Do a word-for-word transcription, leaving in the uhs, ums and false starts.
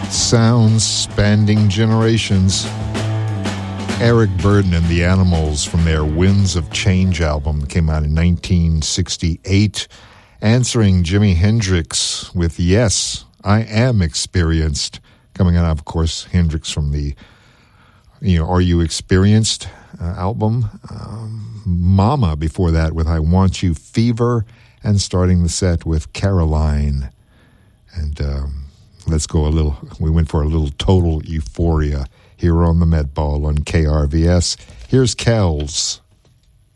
Sounds spanning generations. Eric Burdon and the Animals from their Winds of Change album that came out in nineteen sixty-eight, answering Jimi Hendrix with Yes, I Am Experienced, coming out, of course, Hendrix from the, you know, Are You Experienced uh, album. Um, Mama before that with I Want You Fever, and starting the set with Caroline. And um, let's go a little, we went for a little Total Euphoria here on the Med Ball on K R V S. Here's Kells.